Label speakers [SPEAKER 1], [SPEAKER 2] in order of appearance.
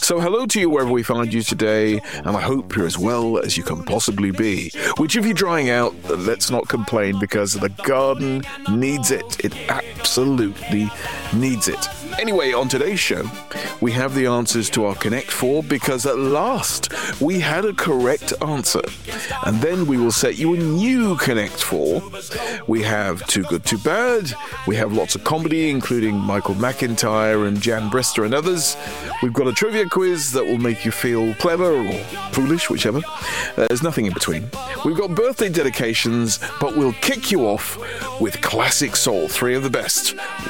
[SPEAKER 1] So hello to you wherever we find you today, and I hope you're as well as you can possibly be. Which if you're drying out, let's not complain because the garden needs it. It absolutely needs it. Anyway, on today's show, we have the answers to our Connect 4 because at last we had a correct answer. And then we will set you a new Connect 4. We have Too Good Too Bad. We have lots of comedy, including Michael McIntyre and Jan Brister and others. We've got a trivia quiz that will make you feel clever or foolish, whichever. There's nothing in between. We've got birthday dedications, but we'll kick you off with classic soul, 3 of the best.